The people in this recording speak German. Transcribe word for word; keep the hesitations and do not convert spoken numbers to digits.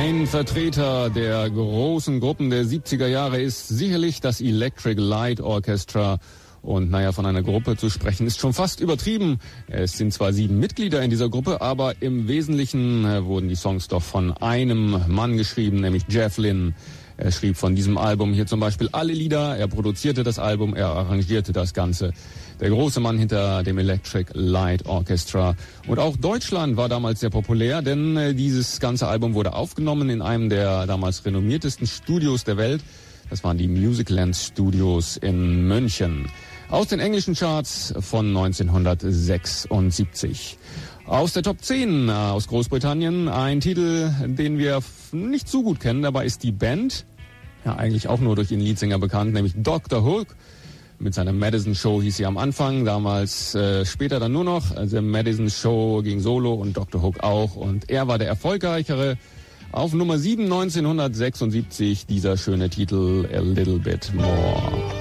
Ein Vertreter der großen Gruppen der siebziger Jahre ist sicherlich das Electric Light Orchestra. Und naja, von einer Gruppe zu sprechen ist schon fast übertrieben. Es sind zwar sieben Mitglieder in dieser Gruppe, aber im Wesentlichen äh, wurden die Songs doch von einem Mann geschrieben, nämlich Jeff Lynne. Er schrieb von diesem Album hier zum Beispiel alle Lieder, er produzierte das Album, er arrangierte das Ganze. Der große Mann hinter dem Electric Light Orchestra. Und auch Deutschland war damals sehr populär, denn äh, dieses ganze Album wurde aufgenommen in einem der damals renommiertesten Studios der Welt. Das waren die Musicland Studios in München. Aus den englischen Charts von neunzehnhundertsechsundsiebzig. Aus der Top zehn äh, aus Großbritannien ein Titel, den wir nicht so gut kennen. Dabei ist die Band, ja eigentlich auch nur durch den Leadsänger bekannt, nämlich Doktor Hook. Mit seiner Madison Show hieß sie am Anfang, damals äh, später dann nur noch. Also Madison Show ging solo und Doktor Hook auch. Und er war der erfolgreichere. Auf Nummer sieben neunzehnhundertsechsundsiebzig dieser schöne Titel A Little Bit More.